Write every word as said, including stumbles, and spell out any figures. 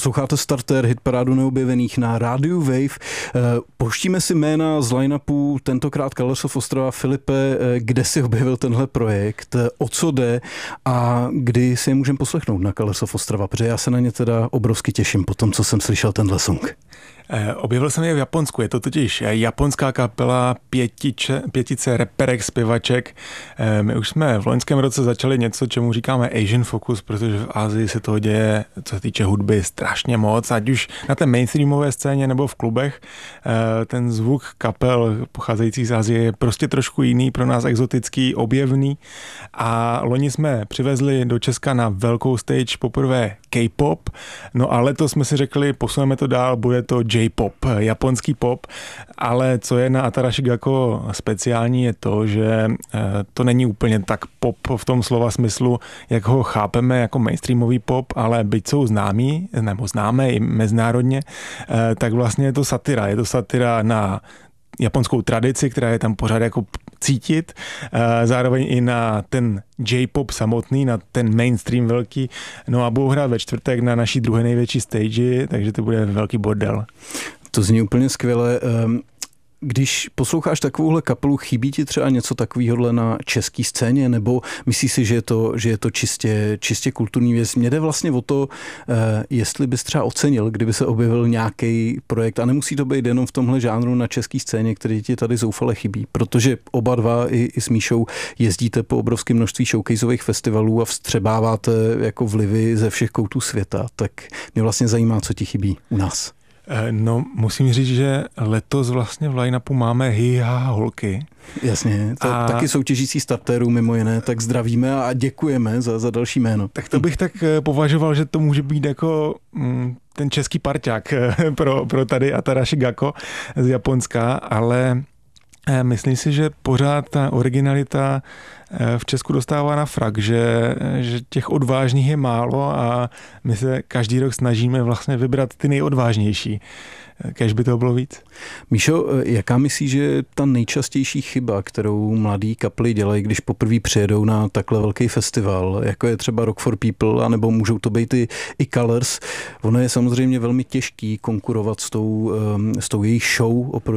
Posloucháte Starter, hitparádu neobjevených na rádiu Wave. Pouštíme si jména z line-upu, tentokrát Colors of Ostrava. Filipe, kde si objevil tenhle projekt, o co jde a kdy si je můžeme poslechnout na Colors of Ostrava, protože já se na ně teda obrovsky těším po tom, co jsem slyšel tenhle song. Objevil jsem je v Japonsku, je to totiž japonská kapela pětiče, pětice reperek, zpěvaček. My už jsme v loňském roce začali něco, čemu říkáme Asian Focus, protože v Asii se toho děje, co se týče hudby, strašně moc, ať už na té mainstreamové scéně nebo v klubech. Ten zvuk kapel pocházejících z Asie je prostě trošku jiný, pro nás exotický, objevný a loni jsme přivezli do Česka na velkou stage poprvé K-pop, no a letos jsme si řekli, posuneme to dál, bude to J-pop, japonský pop, ale co je na Atarashi Gakko speciální je to, že to není úplně tak pop v tom slova smyslu, jak ho chápeme jako mainstreamový pop, ale byť jsou známí, nebo známé i mezinárodně, tak vlastně je to satira. Je to satira na japonskou tradici, která je tam pořád jako cítit, zároveň i na ten J-pop samotný, na ten mainstream velký. No a budou hrát ve čtvrtek na naší druhé největší stage, takže to bude velký bordel. To zní úplně skvěle. Když posloucháš takovouhle kapelu, chybí ti třeba něco takového na české scéně, nebo myslíš si, že je to, že je to čistě, čistě kulturní věc? Mně jde vlastně o to, jestli bys třeba ocenil, kdyby se objevil nějaký projekt, a nemusí to být jenom v tomhle žánru na české scéně, který ti tady zoufale chybí, protože oba dva i, i s Míšou jezdíte po obrovském množství showcaseových festivalů a vstřebáváte jako vlivy ze všech koutů světa, tak mě vlastně zajímá, co ti chybí u nás. No, musím říct, že letos vlastně v line-upu máme Hi-ha holky. Jasně, to a... taky soutěžící starterů mimo jiné, tak zdravíme a děkujeme za, za další jméno. Tak to bych tak považoval, že to může být jako mm, ten český parťák pro, pro tady Atarashi Gakko z Japonska, ale myslím si, že pořád ta originalita v Česku dostává na frak, že, že těch odvážných je málo a my se každý rok snažíme vlastně vybrat ty nejodvážnější. Kéž by to bylo víc. Míšo, jaká myslíš, že je ta nejčastější chyba, kterou mladí kapely dělají, když poprvé přijedou na takhle velký festival, jako je třeba Rock for People, anebo můžou to být i, i Colors? Ono je samozřejmě velmi těžký konkurovat s tou, s tou jejich show oproti